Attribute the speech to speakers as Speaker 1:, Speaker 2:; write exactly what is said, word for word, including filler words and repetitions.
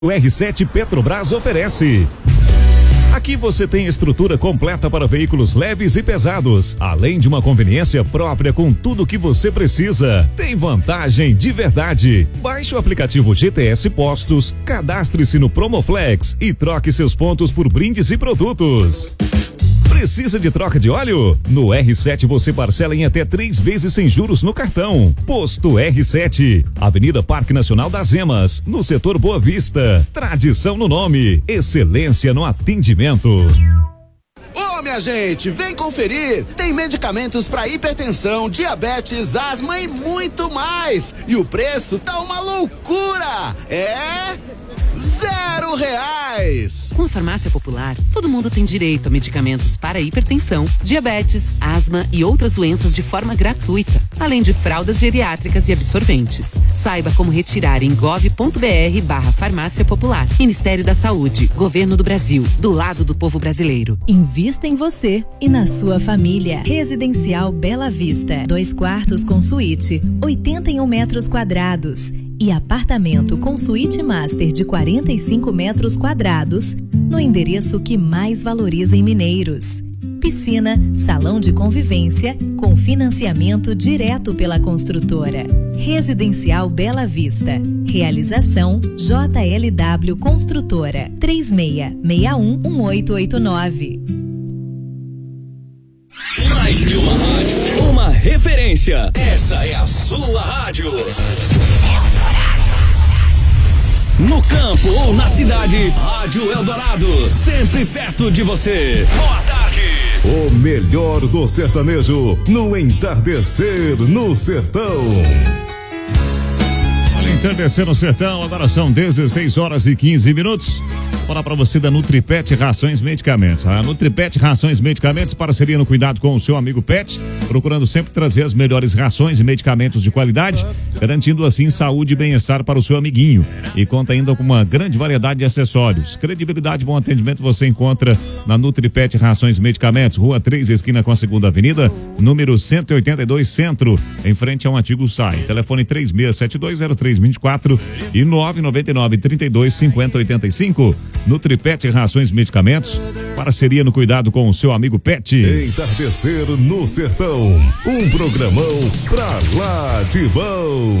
Speaker 1: O R sete Petrobras oferece. Aqui você tem estrutura completa para veículos leves e pesados, além de uma conveniência própria com tudo o que você precisa. Tem vantagem de verdade. Baixe o aplicativo G T S Postos, cadastre-se no Promoflex e troque seus pontos por brindes e produtos. Precisa de troca de óleo? No R sete você parcela em até três vezes sem juros no cartão. Posto R sete, Avenida Parque Nacional das Emas, no setor Boa Vista. Tradição no nome, excelência no atendimento.
Speaker 2: Ô, minha gente, vem conferir! Tem medicamentos para hipertensão, diabetes, asma e muito mais. E o preço tá uma loucura! É... Zero reais!
Speaker 3: Com a Farmácia Popular, todo mundo tem direito a medicamentos para hipertensão, diabetes, asma e outras doenças de forma gratuita, além de fraldas geriátricas e absorventes. Saiba como retirar em gov.br barra Farmácia Popular. Ministério da Saúde, Governo do Brasil, do lado do povo brasileiro.
Speaker 4: Invista em você e na sua família. Residencial Bela Vista. Dois quartos com suíte, oitenta e um metros quadrados. E apartamento com suíte master de quarenta e cinco metros quadrados, no endereço que mais valoriza em Mineiros. Piscina, salão de convivência, com financiamento direto pela construtora. Residencial Bela Vista. Realização J L W Construtora. três seis seis um, um oito oito nove.
Speaker 5: Mais de uma rádio, uma referência. Essa é a sua rádio. No campo ou na cidade, Rádio Eldorado, sempre perto de você. Boa tarde.
Speaker 1: O melhor do sertanejo no entardecer no sertão. Olha, entardecer no sertão, agora são dezesseis horas e quinze minutos. Vou falar para você da Nutripet Rações Medicamentos. A Nutripet Rações Medicamentos, parceria no cuidado com o seu amigo Pet, procurando sempre trazer as melhores rações e medicamentos de qualidade, garantindo assim saúde e bem-estar para o seu amiguinho. E conta ainda com uma grande variedade de acessórios. Credibilidade e bom atendimento você encontra na Nutripet Rações Medicamentos, Rua três, esquina com a Segunda Avenida, número cento e oitenta e dois, Centro, em frente ao antigo S A I. Telefone três seis sete dois zero três dois quatro e nove nove nove, trinta e dois, cinquenta, oitenta e cinco. Nutripet Rações Medicamentos, parceria no cuidado com o seu amigo Pet. Entardecer no sertão, um programão pra lá de bom.